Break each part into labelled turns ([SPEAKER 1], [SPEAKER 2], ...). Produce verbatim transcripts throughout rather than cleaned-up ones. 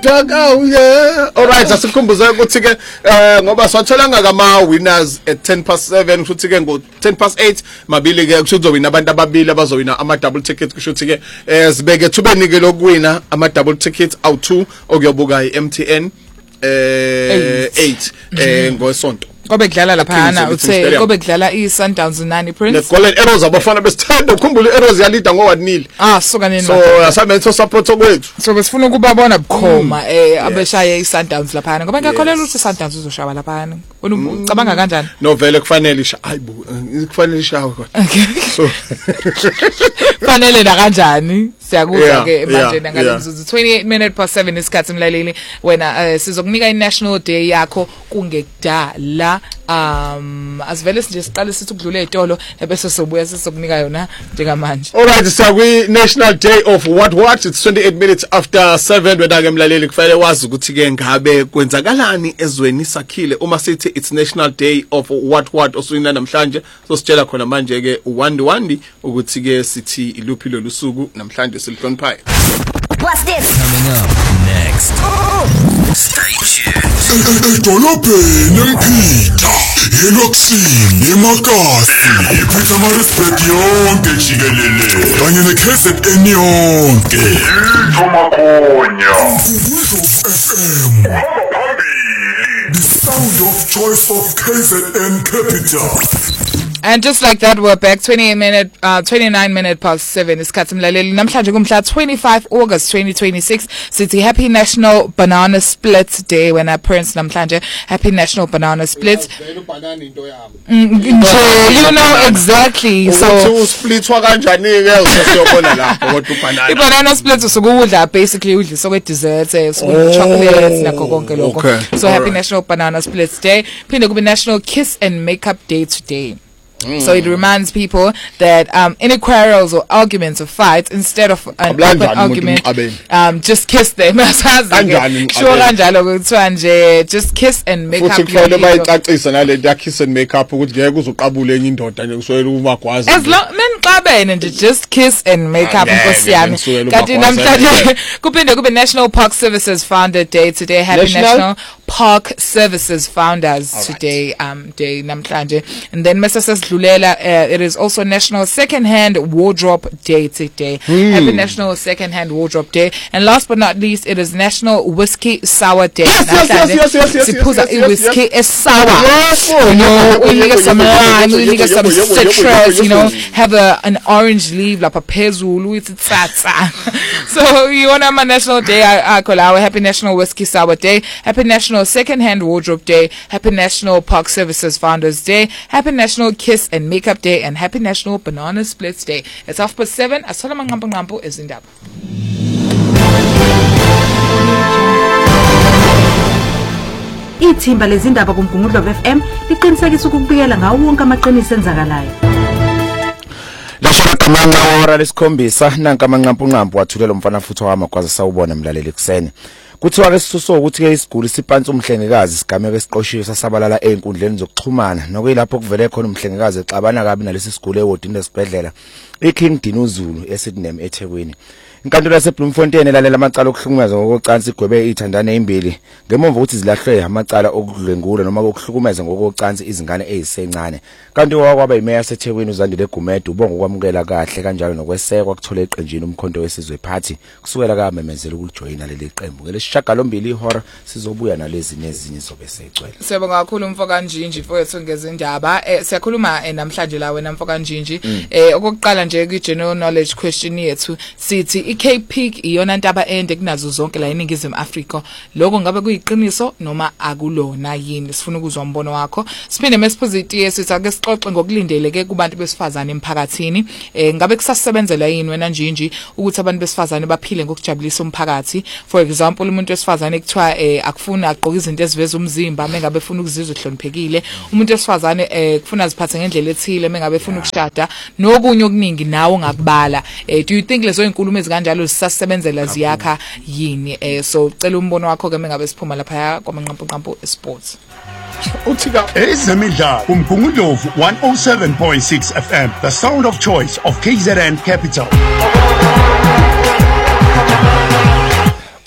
[SPEAKER 1] Dakawu yeah. Alright, asikhumbuze ukuthi ke ngoba swatholanga kama winners at ten past seven kushuthi ke ngo ten past eight mabili ke kusho uzowina abantu ababili abazowina ama double ticket kushuthi ke sibeke thubeni ke lokuwina ama double tickets awu two okuyobuka i-M T N eh eight eh ngosonto.
[SPEAKER 2] Kobe kudlala laphana uthe kobe kudlala iSundowns nani Prince
[SPEAKER 1] the Golden Arrows abafana besithanda ukhumbula Arrows yalida ngowadnile
[SPEAKER 2] ah suka nini
[SPEAKER 1] so asametho support kwethu
[SPEAKER 2] so besifuna ukubabona bukhoma eh abeshaye iSundowns laphana ngoba ngiyakholela ukuthi iSundowns uzoshaba laphana wena ucabanga kanjani
[SPEAKER 1] no vele kufanele isha hayibo kufanele ishawe kodwa so
[SPEAKER 2] fanele na kanjani siyakuzwa ke manje ngalemizuzu twenty-eight minutes past seven isikhathi mlaleli wena sizokunika iNational Day yakho kungekudala um asivele nje siqale sithi ukudlula ezitolo ebese sobuya sizokunika yona njengamanje.
[SPEAKER 1] Alright, so we National Day of what what it's twenty-eight minutes after seven wena ke mlaleli kufanele wazi ukuthi ke ngabe kwenzakalani ezweni sakhile uma sithi it's National Day of what what osuyina namhlanje so sitshela khona manje ke uwandi wandi ukuthi ke sithi iluphi lo lusuku namhlanje silhloniphayo.
[SPEAKER 3] What's this? Coming up next. Stay tuned.
[SPEAKER 4] Dolobheni empita eloksini emakasi iphetha ama-respect yonke jikelele kanye ne-K Z N yonke ithomakhonya F M the sound of choice of K Z N Capital.
[SPEAKER 2] And just like that, we're back twenty-eight minute, uh, twenty-nine minute past seven. Isikhathi mlaleli namhlanje kumhla twenty-five August twenty twenty-six. Sithi Happy National Banana Split Day. When our parents namhlanje Happy National Banana Split. Mm, you know exactly. So
[SPEAKER 1] split kanjani ke usiyobona lapho kodwa ubanana.
[SPEAKER 2] Banana split usukudla basically udla so desserts, so chocolates nakho konke lokho. So Happy National Banana Split Day. Phinde kube National Kiss and Makeup Day today. Mm. So it reminds people that um, any quarrels or arguments or fights, instead of an open argument, um, just kiss them. Just kiss and make up.
[SPEAKER 1] Kiss and make up.
[SPEAKER 2] As long men just kiss and make up. National Park Services Founder Day today. Happy National, National Park Services Founders right. Today. Um, day namhlanje. And then Mister says Lulela, uh, it is also National Second-Hand Wardrobe Day today. Mm. Happy National Second-Hand Wardrobe Day. And last but not least, it is National Whiskey Sour Day.
[SPEAKER 1] Yes, yes, yes, yes, yes, yes, yes, yes, yes,
[SPEAKER 2] whiskey is sour. Yes, you know, we need some lime, we need some citrus, you know, have a an orange leaf like a pezulu. So you want to have a National Day, I, I call our Happy National Whiskey Sour Day, Happy National Second-Hand Wardrobe Day, Happy National Park Services Founders Day, Happy National Kiss and Makeup Day, and Happy National Banana Splits Day. It's half past seven. Asola mangampo ngampo is in dab.
[SPEAKER 5] Ithimba lezindaba kuMgungundlovu F M liqinisekisa ukubikela ngawo wonke amaqiniso enzakalayo.
[SPEAKER 6] Lashaka kamanga hora lesikhombisa nanka manqampu nqampu wathulela umfana futhi wamagwaza sawubona mlaleli kuseni. Kuthiwa ke sisuso ukuthi ke isiguli siphansi umhlengikazi sigameke esiqoshiwe sasabalala einkundleni zokuxhumana nokuyilapho kuvele khona umhlengikazi exabana kabi nalesi siguli ewodini lesibhedlela iKing Dinuzulu eSydney eThekwini. Inkantolo yaseBloemfontein elalela amacala okuhlukumeza ngokocansi igwebe ithandane ezimbili ngemva ukuthi zilahlwe amacala okudlwengula noma okuhlukumeza ngokocansi izingane ezisencane. Kanti owakwaba imeya yaseThekwini uZandile Gumede ubonga ukwamukela kahle kanjalo nokwesekwa kuthola eqenjini umkhonto wesizwe party kusukela kamemezela ukujoyina leli qembu. Ngelesishagalombili ihora sizobuya nalezi nezinye zobe secwele.
[SPEAKER 2] Siyabonga kakhulu Mfoka Njinji mfowethu ngezindaba. Eh siyakhuluma namhlanje la wena Mfoka Njinji. Eh okokuqala nje ku general knowledge question yethu sithi iCape Peak iyona ntaba ende kunazo zonke la eNingizimu Afrika. Lokho ngabe kuyiqiniso noma akulona yini? Sifuna ukuzwa umbono wakho. Siphinde mesiphozitive sithi ake sixoxe ngokulindeleke kubantu besifazane emphakathini. Eh ngabe kusasebenzela yini wena Njinji ukuthi abantu besifazane baphile ngokujabulisa umphakathi? For example umuntu wesifazane ekuthiwa eh akufuna agqoka izinto eziveza umzimba mengabe efuna ukuzizwa ehloniphekile. Umuntu wesifazane eh kufuna aziphathe ngendlela ethile mengabe efuna ukushada nokunye okuningi nawo ngakubala. Eh do you think lezo inkulumo ezikanjalo zisasebenzela ziyakha yini? Eh so cela umbono wakho ke mengabe siphuma lapha kwamanqampu nqampu esports.
[SPEAKER 4] Uthika ezemidlalo uMgungundlovu one oh seven point six F M, the sound of choice of K Z N Capital.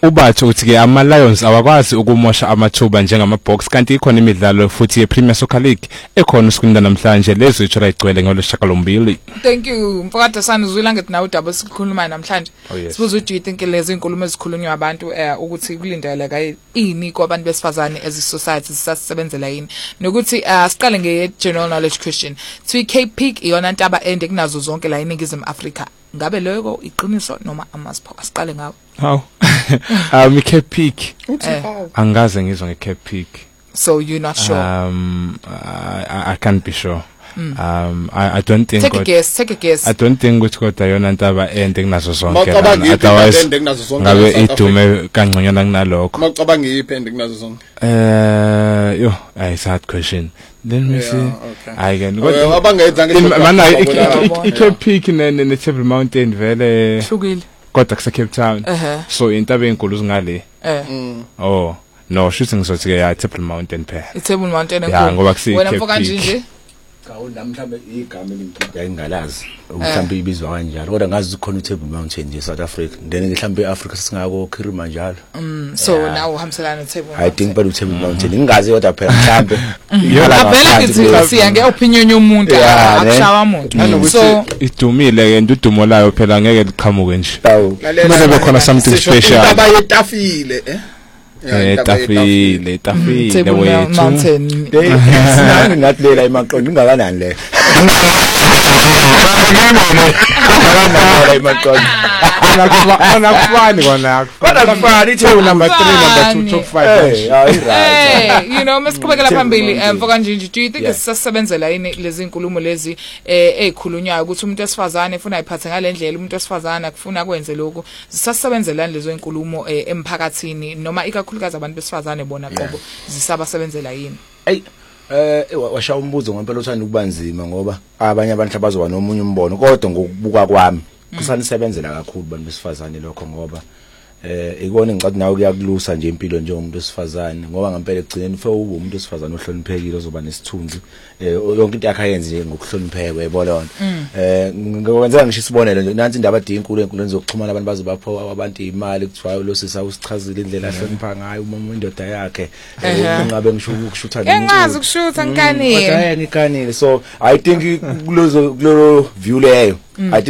[SPEAKER 7] ubathi uthi ke ama Lions awakwazi ukumosha amathuba njengama Boks kanti ikhona imidlalo futhi ye Premier Soccer League ekhona usikunda namhlanje lezo itshola igcwele ngoleshakalombili.
[SPEAKER 2] Thank you mfokade sana uzwila ngithi nawe double sikhuluma namhlanje.
[SPEAKER 7] Oh, yes.
[SPEAKER 2] Sibuza uthi you think lezi inkulumo ezikhulunywa abantu eh, ukuthi kulindeleka ini kwabantu besifazane as a society sisasebenzela yini nokuthi uh, siqale nge general knowledge question. Twi Cape Peak iyona ntaba ende kunazo zonke la eNingizimu Afrika. Ngabe lokho iqiniso noma amasipho asiqale ngawo?
[SPEAKER 7] Haw. Um Cape Peak.
[SPEAKER 2] Eh.
[SPEAKER 7] Angaze ngizwe nge Cape Peak.
[SPEAKER 2] So you're not sure?
[SPEAKER 7] Um I, I can't be sure. Mm. Um I, I don't think
[SPEAKER 2] Take a guess, take a guess.
[SPEAKER 7] I don't think ukuthi kodwa yona ntaba ende kunazo zonke.
[SPEAKER 1] Mawucabanga iphi
[SPEAKER 7] Otherwise
[SPEAKER 1] ende kunazo zonke
[SPEAKER 7] ngabe
[SPEAKER 1] e-South
[SPEAKER 7] idume kangconywana kunalokho.
[SPEAKER 1] Mawucabanga iphi ende kunazo zonke?
[SPEAKER 7] Eh yo, it's a hard question. Then we
[SPEAKER 1] Yeah,
[SPEAKER 7] see.
[SPEAKER 1] okay.
[SPEAKER 7] I can
[SPEAKER 1] Eh, abangayedza ngisho
[SPEAKER 7] mana
[SPEAKER 1] ngiyabona.
[SPEAKER 7] Cape Peak ne ne Table Mountain vele
[SPEAKER 2] Hlukile.
[SPEAKER 7] kodwa kuse Cape Town.
[SPEAKER 2] Eh.
[SPEAKER 7] So intaba enkulu zingale.
[SPEAKER 2] Eh.
[SPEAKER 7] Oh, no, shooting ngizothi ke ya Table Mountain phela.
[SPEAKER 2] iTable Mountain
[SPEAKER 7] Ya
[SPEAKER 2] enkulu.
[SPEAKER 7] ngoba kusi
[SPEAKER 2] Wena
[SPEAKER 7] Cape
[SPEAKER 2] mfokanje
[SPEAKER 7] Peak.
[SPEAKER 2] nje?
[SPEAKER 6] Kawu namhlanje igama elimkhipha engalazi mhlawumbe ibizwa kanjalo kodwa ngazi khona uTable Mountain nje South Africa then mhlawumbe eAfrica singako Kilimanjaro.
[SPEAKER 2] So now uhamselana noTable
[SPEAKER 6] I think
[SPEAKER 2] Mountain.
[SPEAKER 6] but uTable Mountain ngingazi kodwa phela mhlawumbe
[SPEAKER 2] Avela ngithi siya ngeopinion yomuntu
[SPEAKER 6] Yeah,
[SPEAKER 2] akushawa umuntu. So
[SPEAKER 7] Nanokuthi idumile ke ndudumo layo phela ngeke liqhamuke nje.
[SPEAKER 6] Awu
[SPEAKER 7] Kumele kube khona something special.
[SPEAKER 1] Intaba yetafile eh.
[SPEAKER 7] Eh tafile, tafile
[SPEAKER 2] Table
[SPEAKER 7] wethu.
[SPEAKER 2] Mountain.
[SPEAKER 6] sinani ngathi lela emaqondo ingakanani le emaqondo
[SPEAKER 7] Anakufani kona.
[SPEAKER 6] Anakufani,
[SPEAKER 7] iTable number three number two top five.
[SPEAKER 6] eh ayi right
[SPEAKER 2] Hey, you know masiqhubekela
[SPEAKER 6] Table
[SPEAKER 2] phambili
[SPEAKER 6] Mountain.
[SPEAKER 2] mfokanje nje do you think
[SPEAKER 6] Yeah.
[SPEAKER 2] sisasebenzela yini lezi inkulumo lezi eh ezikhulunywayo ukuthi umuntu wesifazane ufuna ayiphathe ngalendlela umuntu wesifazane akufuna kwenze lokho zisasebenzela lezo inkulumo eh, emphakathini noma ikakhulukazi abantu besifazane bona qobo zisabasebenzela yini?
[SPEAKER 6] Ey eh washa umbuzo ngempela uthanda ukubanzima ngoba abanye abantu abazoba nomunye umbono kodwa ngokubuka kwami kusanisebenzela kakhulu abantu besifazane lokho ngoba eh ikona ngicathi nawe kuyakulusa nje impilo njengomuntu wesifazane ngoba ngempela egcineni ufike ube umuntu wesifazane ohloniphekile ozoba nesithunzi eh yonke into yakhe ayenze nje ngokuhlonipheka yebo eh ngikwenza ngisho isibonelo nje nansi indaba adinga inkulu enkulweni zokuxhumana abantu bazobapho abantu imali kuthiwa lo sisa usichazile indlela ahlonipha ngayo uma indoda yakhe ngabe ngisho ukushutha
[SPEAKER 2] Engazi ukushutha ngikanile.
[SPEAKER 6] kodwa ngikanile so I think kulozo kulo view leyo I